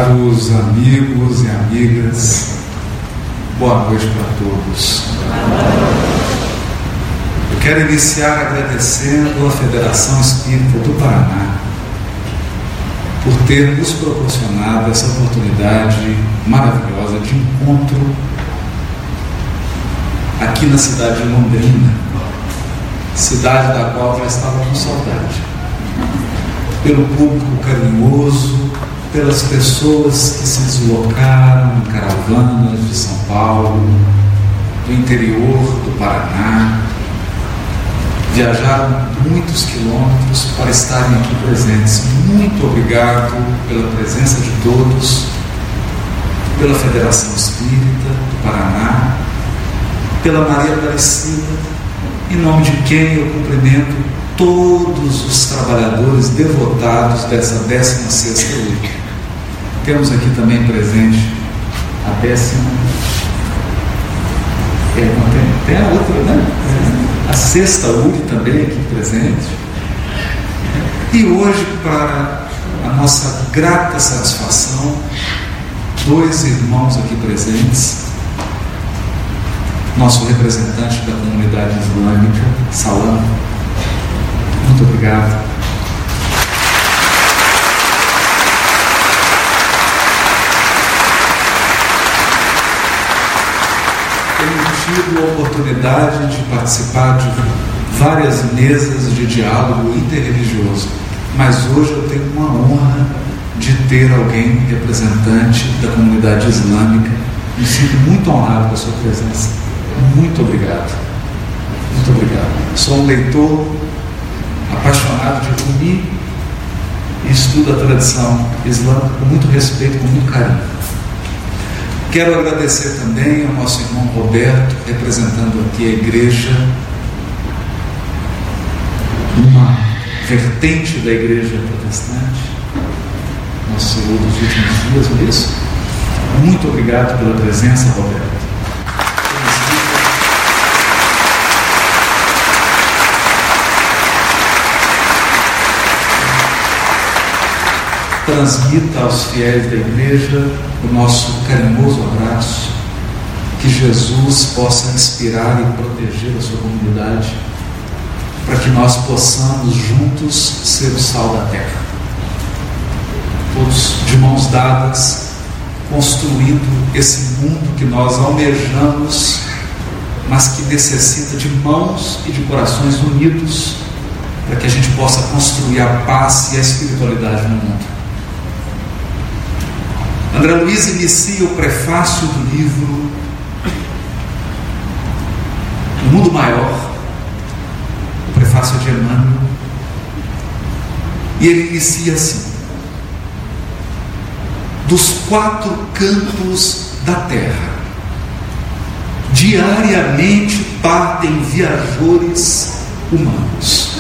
Caros amigos e amigas, boa noite para todos. Eu quero iniciar agradecendo a Federação Espírita do Paraná por ter nos proporcionado essa oportunidade maravilhosa de encontro aqui na cidade de Londrina, cidade da qual já estava com saudade, pelo público carinhoso, pelas pessoas que se deslocaram em caravanas de São Paulo, do interior do Paraná, viajaram muitos quilômetros para estarem aqui presentes. Muito obrigado pela presença de todos, pela Federação Espírita do Paraná, pela Maria Aparecida, em nome de quem eu cumprimento todos os trabalhadores devotados dessa 16ª URI. Temos aqui também presente a 10ª, tem a outra, né? A 6ª URI também aqui presente. E hoje, para a nossa grata satisfação, 2 irmãos aqui presentes, nosso representante da comunidade islâmica, Salam. Muito obrigado. Tenho tido a oportunidade de participar de várias mesas de diálogo interreligioso, mas hoje eu tenho uma honra de ter alguém representante da comunidade islâmica. Me sinto muito honrado com a sua presença. Muito obrigado. Muito obrigado. Sou um leitor apaixonado de Rumi e estudo a tradição islâmica com muito respeito, com muito carinho. Quero agradecer também ao nosso irmão Roberto, representando aqui a igreja, uma vertente da igreja protestante, nosso Senhor dos últimos dias, não é isso? Muito obrigado pela presença, Roberto. Transmita aos fiéis da igreja o nosso carinhoso abraço, que Jesus possa inspirar e proteger a sua comunidade, para que nós possamos juntos ser o sal da terra, todos de mãos dadas, construindo esse mundo que nós almejamos, mas que necessita de mãos e de corações unidos, para que a gente possa construir a paz e a espiritualidade no mundo. André Luiz inicia o prefácio do livro O Mundo Maior, o prefácio de Emmanuel, e ele inicia assim: dos 4 cantos da terra, diariamente partem viajores humanos,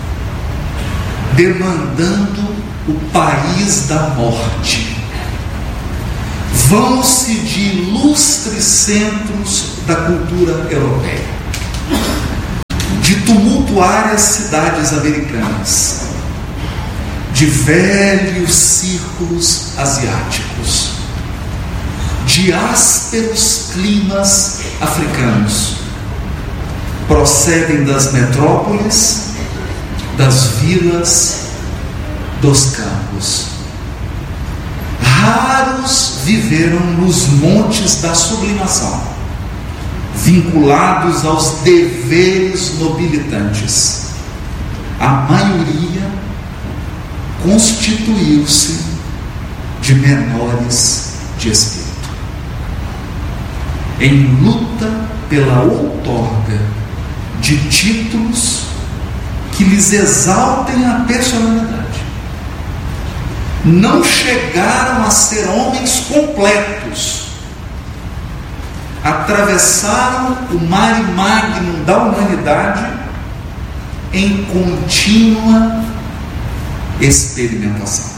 demandando o país da morte. Vão-se de ilustres centros da cultura europeia, de tumultuárias cidades americanas, de velhos círculos asiáticos, de ásperos climas africanos, procedem das metrópoles, das vilas, dos campos. Raros viveram nos montes da sublimação, vinculados aos deveres nobilitantes. A maioria constituiu-se de menores de espírito, em luta pela outorga de títulos que lhes exaltem a personalidade. Não chegaram a ser homens completos, atravessaram o mare magnum da humanidade em contínua experimentação.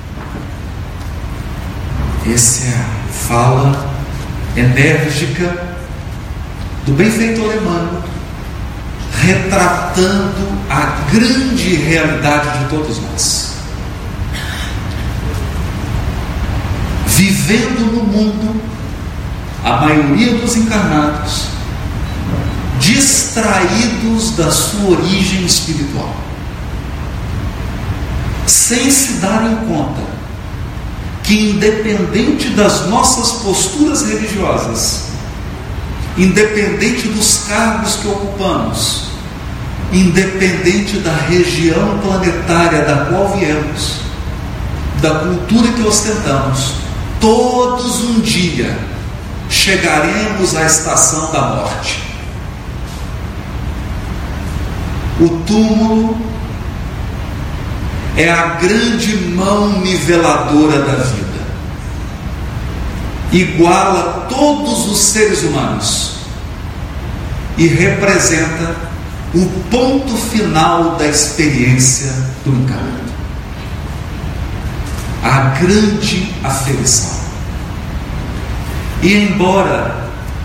Essa é a fala enérgica do benfeitor Emmanuel, retratando a grande realidade de todos nós. vivendo no mundo, a maioria dos encarnados, distraídos da sua origem espiritual, sem se darem conta que, independente das nossas posturas religiosas, independente dos cargos que ocupamos, independente da região planetária da qual viemos, da cultura que ostentamos, todos um dia chegaremos à estação da morte. O túmulo é a grande mão niveladora da vida, iguala todos os seres humanos e representa o ponto final da experiência do encarnado, a grande aferição. E embora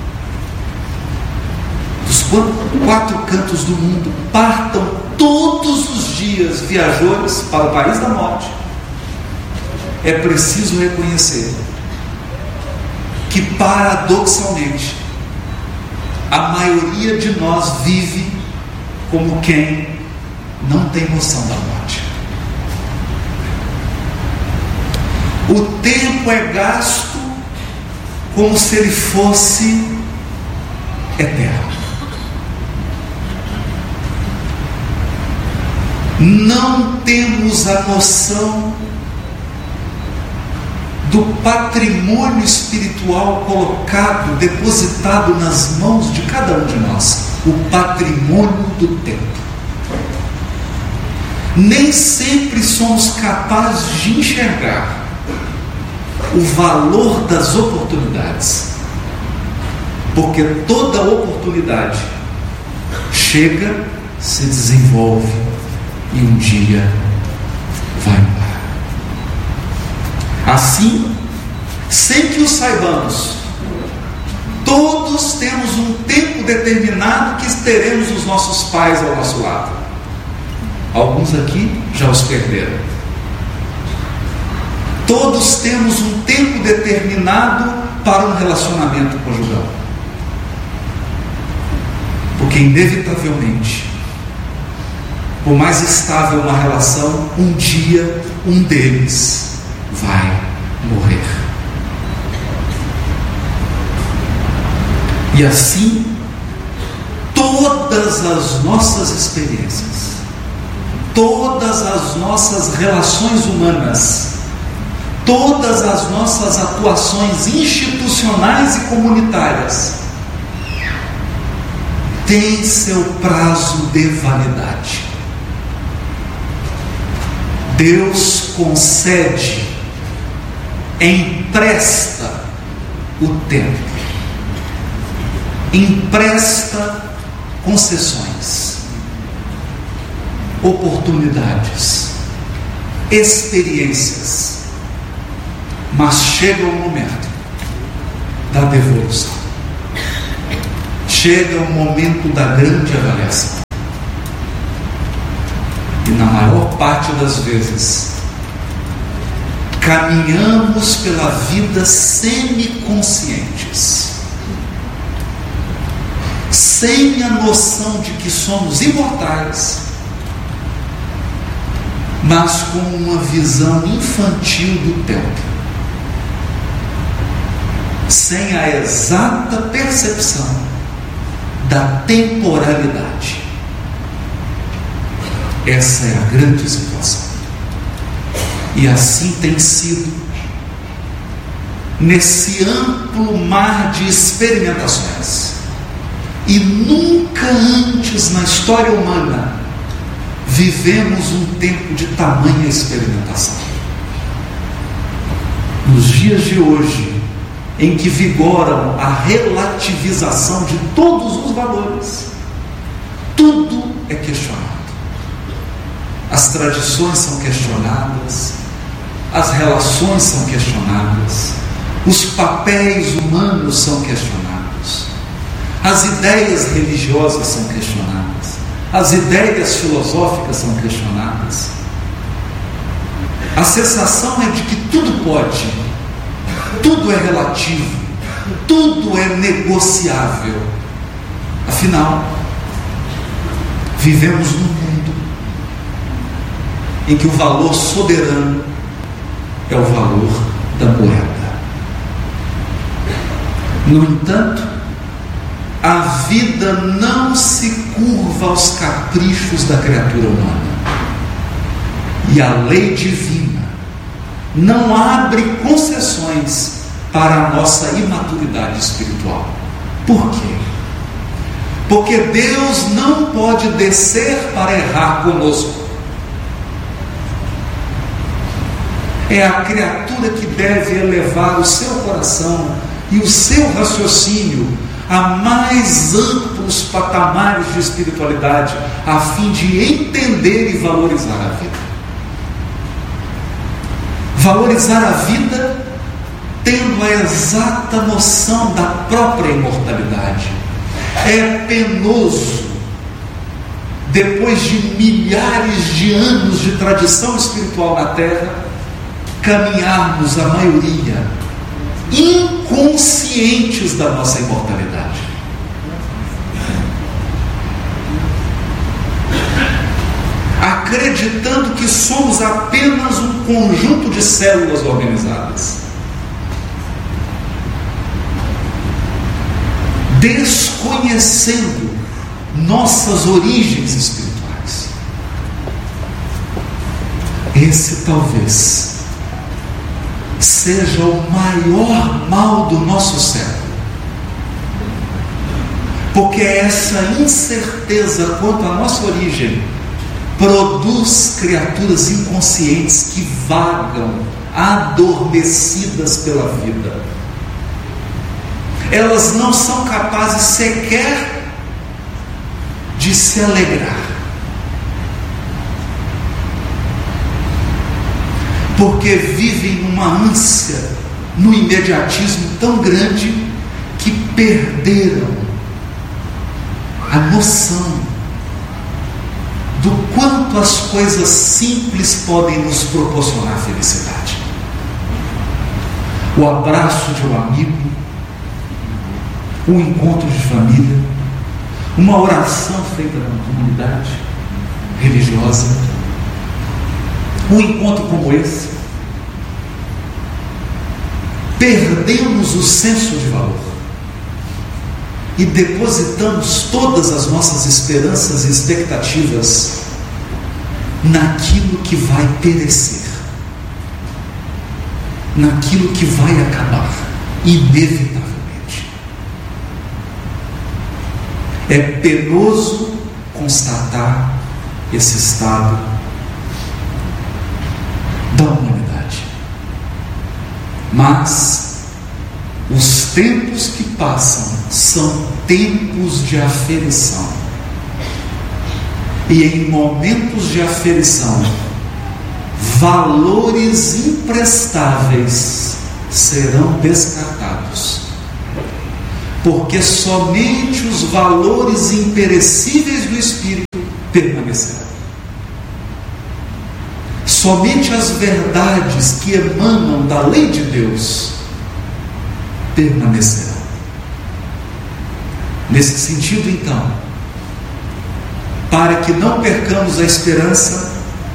dos 4 cantos do mundo partam todos os dias viajores para o país da morte, é preciso reconhecer que, paradoxalmente, a maioria de nós vive como quem não tem noção da morte. O tempo é gasto como se ele fosse eterno. Não temos a noção do patrimônio espiritual colocado, depositado nas mãos de cada um de nós, o patrimônio do tempo. Nem sempre somos capazes de enxergar o valor das oportunidades, porque toda oportunidade chega, se desenvolve e um dia vai embora. Assim, sem que o saibamos, todos temos um tempo determinado que teremos os nossos pais ao nosso lado. Alguns aqui já os perderam. Todos temos um tempo determinado para um relacionamento conjugal, porque inevitavelmente, por mais estável uma relação, um dia um deles vai morrer. E assim, todas as nossas experiências, todas as nossas relações humanas, todas as nossas atuações institucionais e comunitárias têm seu prazo de validade. Deus concede, empresta o tempo, empresta concessões, oportunidades, experiências, mas chega o momento da devolução, chega o momento da grande avaliação. E na maior parte das vezes, caminhamos pela vida semiconscientes, sem a noção de que somos imortais, mas com uma visão infantil do tempo, sem a exata percepção da temporalidade. Essa é a grande situação. E assim tem sido nesse amplo mar de experimentações. E nunca antes na história humana vivemos um tempo de tamanha experimentação. Nos dias de hoje, em que vigoram a relativização de todos os valores, tudo é questionado. As tradições são questionadas, as relações são questionadas, os papéis humanos são questionados, as ideias religiosas são questionadas, as ideias filosóficas são questionadas. A sensação é de que tudo pode, tudo é relativo, tudo é negociável. Afinal, vivemos num mundo em que o valor soberano é o valor da moeda. No entanto, a vida não se curva aos caprichos da criatura humana. E a lei divina não abre concessões para a nossa imaturidade espiritual. Por quê? Porque Deus não pode descer para errar conosco. É a criatura que deve elevar o seu coração e o seu raciocínio a mais amplos patamares de espiritualidade, a fim de entender e valorizar a vida. Valorizar a vida tendo a exata noção da própria imortalidade. É penoso, depois de milhares de anos de tradição espiritual na Terra, caminharmos, a maioria, inconscientes da nossa imortalidade. Acreditando que somos apenas um conjunto de células organizadas, desconhecendo nossas origens espirituais. Esse talvez seja o maior mal do nosso século, porque essa incerteza quanto à nossa origem produz criaturas inconscientes que vagam adormecidas pela vida. Elas não são capazes sequer de se alegrar, porque vivem numa ânsia, num imediatismo tão grande que perderam a noção do quanto as coisas simples podem nos proporcionar felicidade. O abraço de um amigo, um encontro de família, uma oração feita na comunidade religiosa, um encontro como esse. Perdemos o senso de valor e depositamos todas as nossas esperanças e expectativas naquilo que vai perecer, naquilo que vai acabar, inevitavelmente. É penoso constatar esse estado da humanidade, mas os tempos que passam são tempos de aferição, e em momentos de aferição, valores imprestáveis serão descartados, porque somente os valores imperecíveis do Espírito permanecerão. Somente as verdades que emanam da lei de Deus permanecerão. Nesse sentido, então, para que não percamos a esperança,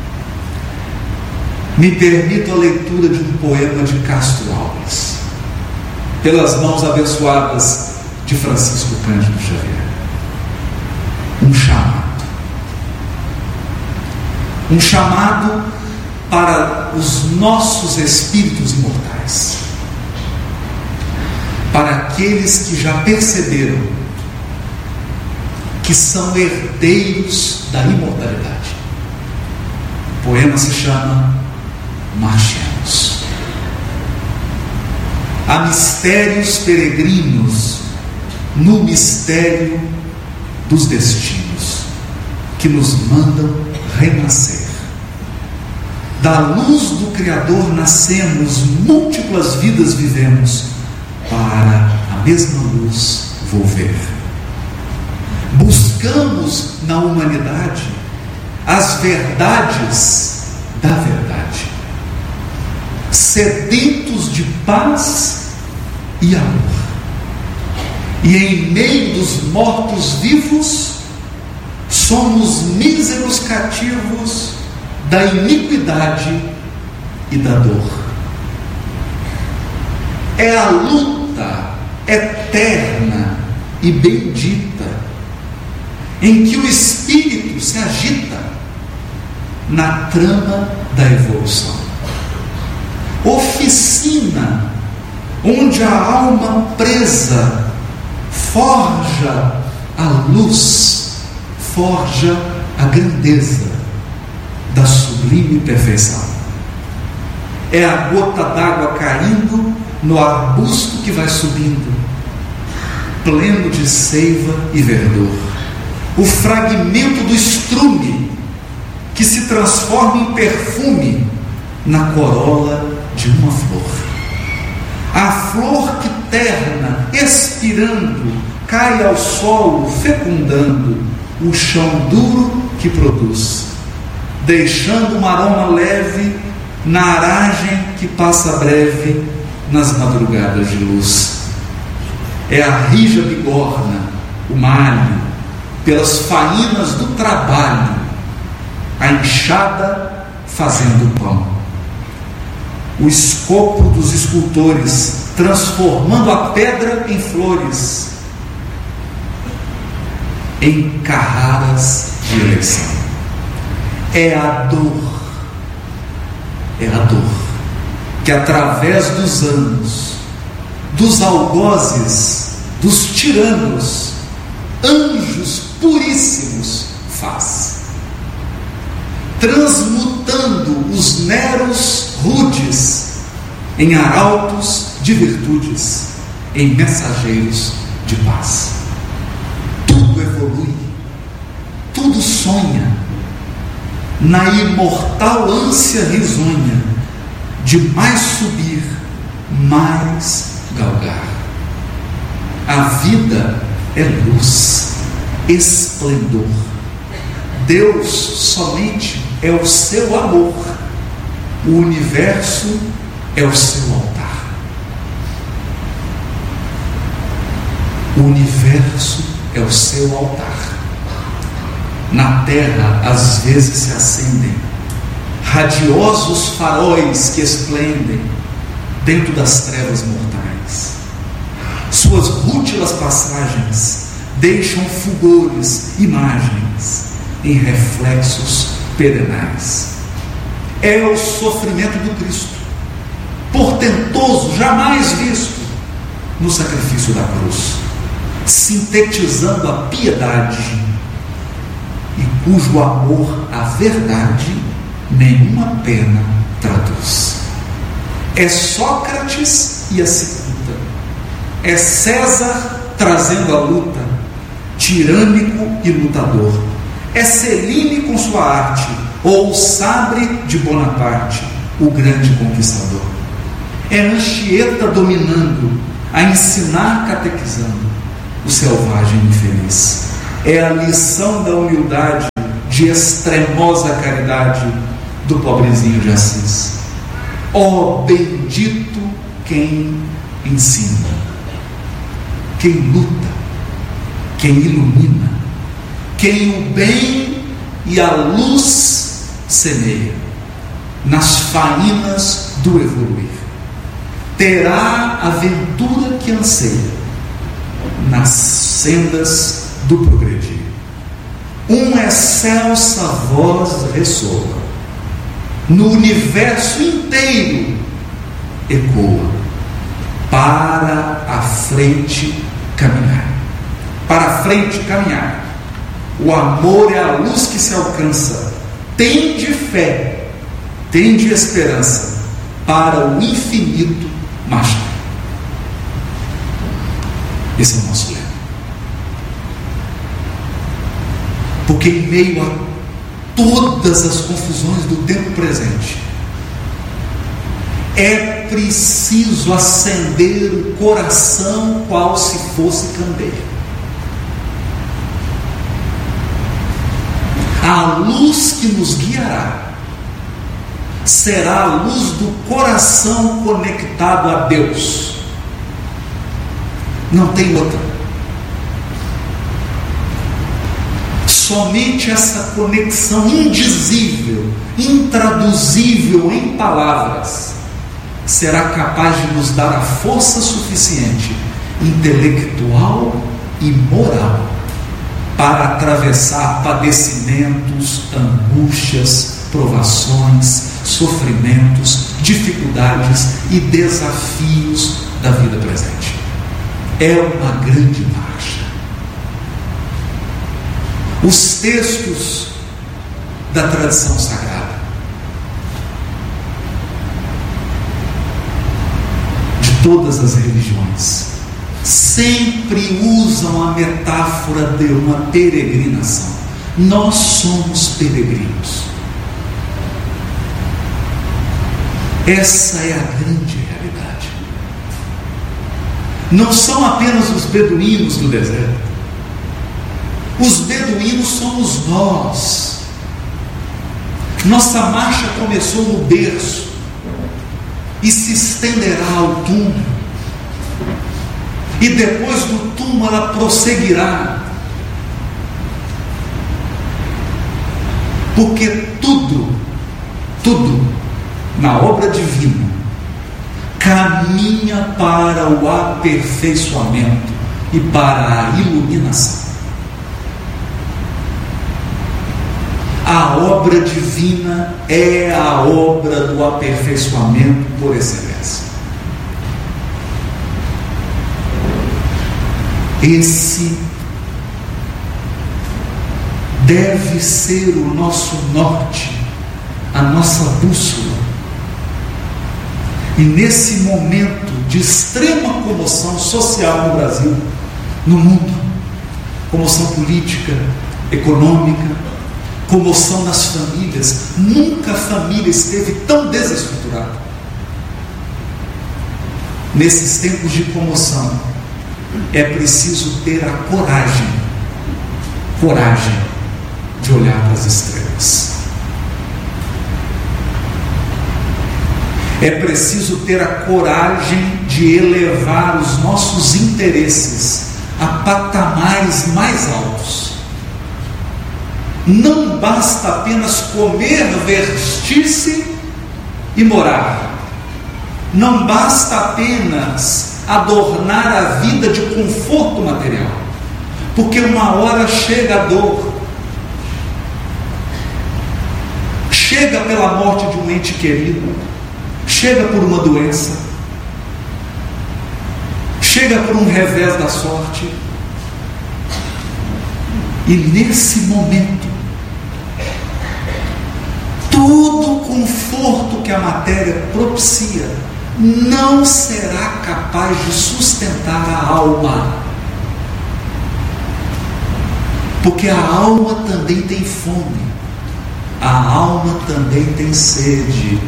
me permito a leitura de um poema de Castro Alves, pelas mãos abençoadas de Francisco Cândido Xavier. Um chamado para os nossos espíritos imortais, para aqueles que já perceberam que são herdeiros da imortalidade. O poema se chama Marchemos. Há mistérios peregrinos no mistério dos destinos que nos mandam renascer. Da luz do Criador nascemos, múltiplas vidas vivemos, para a mesma luz volver. Buscamos na humanidade as verdades da verdade. sedentos de paz e amor. E em meio dos mortos-vivos, somos míseros cativos da iniquidade e da dor. É a luta eterna e bendita em que o espírito se agita na trama da evolução. Oficina onde a alma presa forja a luz, forja a grandeza da sublime perfeição. É a gota d'água caindo no arbusto que vai subindo, pleno de seiva e verdor. O fragmento do estrume que se transforma em perfume na corola de uma flor. A flor que terna, expirando, cai ao solo, fecundando o chão duro que produz, deixando um aroma leve na aragem que passa breve nas madrugadas de luz. É a rija bigorna, o malho, pelas faínas do trabalho, a enxada fazendo pão. O escopo dos escultores, transformando a pedra em flores, em carraras de eleição. É a dor que através dos anos, dos algozes, dos tiranos, anjos puríssimos faz, transmutando os neros rudes em arautos de virtudes, em mensageiros de paz. Tudo evolui, tudo sonha na imortal ânsia risonha de mais subir, mais galgar. A vida é luz, esplendor. Deus somente é o seu amor. O universo é o seu altar. O universo é o seu altar. Na terra, às vezes se acendem radiosos faróis que esplendem dentro das trevas mortais. Suas rútilas passagens deixam fulgores, imagens em reflexos perenais. É o sofrimento do Cristo, portentoso, jamais visto no sacrifício da cruz, sintetizando a piedade e cujo amor à verdade nenhuma pena traduz. É Sócrates e a cicuta, é César trazendo a luta, tirânico e lutador, é Celine com sua arte, ou o sabre de Bonaparte, o grande conquistador. É Anchieta dominando, a ensinar catequizando o selvagem infeliz. É a lição da humildade, de extremosa caridade do pobrezinho de Assis. Ó bendito quem ensina, quem luta, quem ilumina, quem o bem e a luz semeia nas faínas do evoluir. Terá a aventura que anseia nas sendas do progredir. Uma excelsa voz ressoa, no universo inteiro ecoa, para a frente caminhar. Para a frente caminhar. O amor é a luz que se alcança. Tende fé, tende esperança para o infinito marchar. Esse é o nosso lema. Porque em meio a todas as confusões do tempo presente, é preciso acender o coração qual se fosse candeia. A luz que nos guiará, será a luz do coração conectado a Deus. Não tem outra. Somente essa conexão indizível, intraduzível em palavras, será capaz de nos dar a força suficiente, intelectual e moral, para atravessar padecimentos, angústias, provações, sofrimentos, dificuldades e desafios da vida presente. É uma grande marcha. Os textos da tradição sagrada, de todas as religiões, sempre usam a metáfora de uma peregrinação. Nós somos peregrinos. Essa é a grande realidade. Não são apenas os beduínos do deserto. Os beduínos somos nós. Nossa marcha começou no berço e se estenderá ao túmulo. E depois do túmulo ela prosseguirá. Porque tudo na obra divina caminha para o aperfeiçoamento e para a iluminação. A obra divina é a obra do aperfeiçoamento por excelência. Esse deve ser o nosso norte, a nossa bússola. E nesse momento de extrema comoção social no Brasil, no mundo, comoção política, econômica, comoção nas famílias, nunca a família esteve tão desestruturada. Nesses tempos de comoção, é preciso ter a coragem de olhar para as estrelas. É preciso ter a coragem de elevar os nossos interesses a patamares mais altos. Não basta apenas comer, vestir-se e morar. Não basta apenas adornar a vida de conforto material, porque uma hora chega a dor, chega pela morte de um ente querido, chega por uma doença, chega por um revés da sorte. E nesse momento, todo o conforto que a matéria propicia não será capaz de sustentar a alma, porque a alma também tem fome, a alma também tem sede.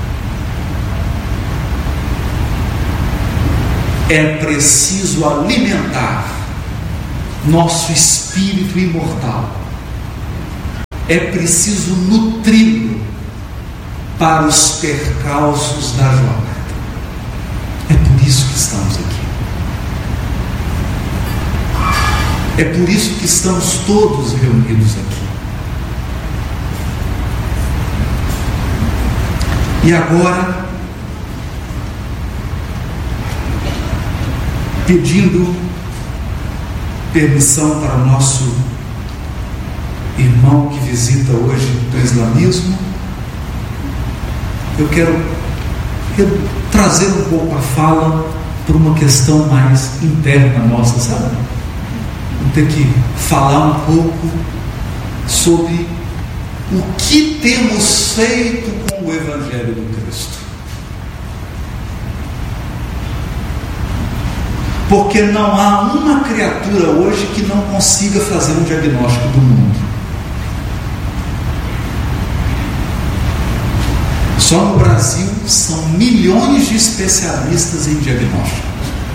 É preciso alimentar nosso espírito imortal. É preciso nutri-lo para os percalços da jornada. É por isso que estamos aqui. É por isso que estamos todos reunidos aqui. E agora, pedindo permissão para o nosso irmão que visita hoje do islamismo, eu quero trazer um pouco a fala por uma questão mais interna nossa, sabe? Vamos ter que falar um pouco sobre o que temos feito com o Evangelho do Cristo. Porque não há uma criatura hoje que não consiga fazer um diagnóstico do mundo. Só no Brasil são milhões de especialistas em diagnóstico.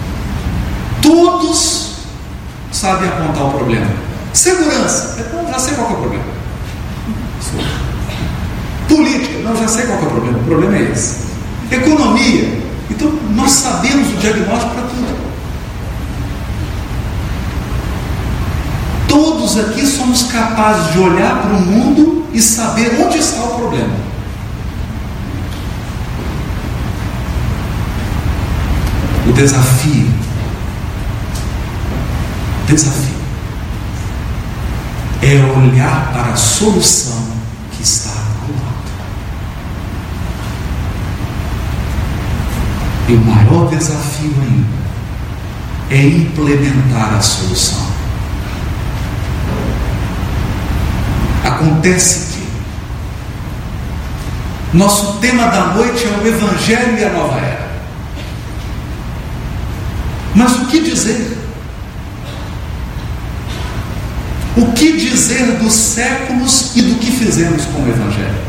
Todos sabem apontar o problema. Segurança, já sei qual é o problema. Política, Não, já sei qual que é o problema. O problema é esse. Economia. Então, nós sabemos o diagnóstico para tudo. Todos aqui somos capazes de olhar para o mundo e saber onde está o problema. O desafio é olhar para a solução que está ao lado. E o maior desafio ainda é implementar a solução. Acontece que nosso tema da noite é o Evangelho e a Nova Era. Mas o que dizer? O que dizer dos séculos e do que fizemos com o Evangelho?